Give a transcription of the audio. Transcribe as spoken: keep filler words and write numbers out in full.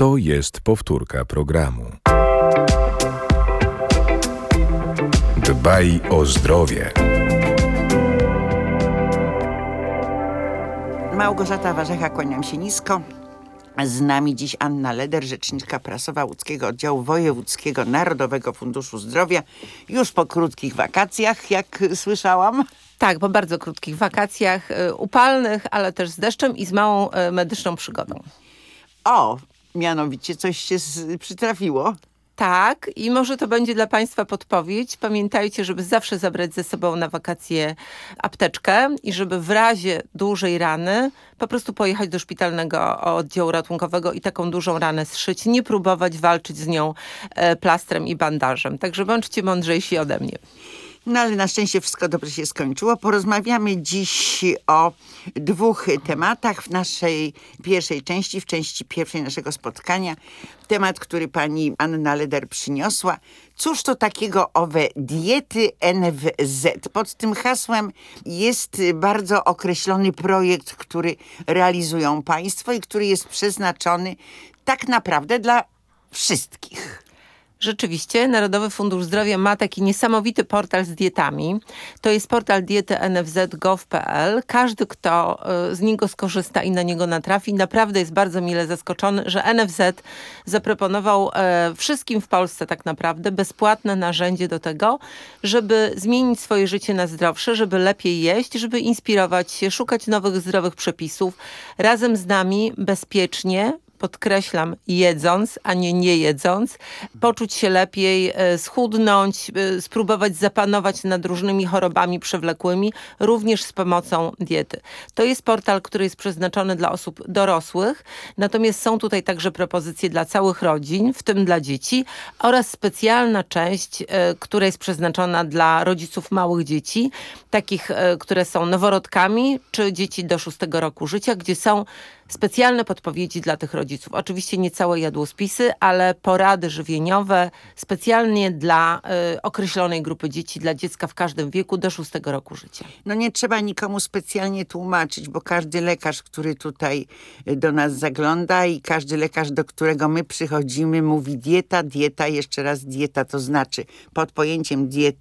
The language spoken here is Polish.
To jest powtórka programu. Dbaj o zdrowie. Małgorzata Warzecha, kłaniam się nisko. Z nami dziś Anna Leder, rzeczniczka prasowa Łódzkiego Oddziału Wojewódzkiego Narodowego Funduszu Zdrowia. Już po krótkich wakacjach, jak słyszałam. Tak, po bardzo krótkich wakacjach, y, upalnych, ale też z deszczem i z małą y, medyczną przygodą. O, mianowicie coś się z, przytrafiło. Tak, i może to będzie dla Państwa podpowiedź. Pamiętajcie, żeby zawsze zabrać ze sobą na wakacje apteczkę i żeby w razie dużej rany po prostu pojechać do szpitalnego oddziału ratunkowego i taką dużą ranę zszyć. Nie próbować walczyć z nią e, plastrem i bandażem. Także bądźcie mądrzejsi ode mnie. No ale na szczęście wszystko dobrze się skończyło. Porozmawiamy dziś o dwóch tematach w naszej pierwszej części, w części pierwszej naszego spotkania. Temat, który pani Anna Leder przyniosła. Cóż to takiego owe diety N F Z? Pod tym hasłem jest bardzo określony projekt, który realizują państwo i który jest przeznaczony tak naprawdę dla wszystkich. Rzeczywiście, Narodowy Fundusz Zdrowia ma taki niesamowity portal z dietami. To jest portal diety N F Z kropka gov kropka p l. Każdy, kto z niego skorzysta i na niego natrafi, naprawdę jest bardzo mile zaskoczony, że N F Z zaproponował e, wszystkim w Polsce tak naprawdę bezpłatne narzędzie do tego, żeby zmienić swoje życie na zdrowsze, żeby lepiej jeść, żeby inspirować się, szukać nowych zdrowych przepisów. Razem z nami bezpiecznie, podkreślam, jedząc, a nie nie jedząc, poczuć się lepiej, schudnąć, spróbować zapanować nad różnymi chorobami przewlekłymi, również z pomocą diety. To jest portal, który jest przeznaczony dla osób dorosłych, natomiast są tutaj także propozycje dla całych rodzin, w tym dla dzieci, oraz specjalna część, która jest przeznaczona dla rodziców małych dzieci, takich, które są noworodkami, czy dzieci do szóstego roku życia, gdzie są specjalne podpowiedzi dla tych rodziców. Oczywiście nie całe jadłospisy, ale porady żywieniowe specjalnie dla y, określonej grupy dzieci, dla dziecka w każdym wieku do szóstego roku życia. No nie trzeba nikomu specjalnie tłumaczyć, bo każdy lekarz, który tutaj do nas zagląda i każdy lekarz, do którego my przychodzimy, mówi dieta, dieta, jeszcze raz dieta, to znaczy pod pojęciem diety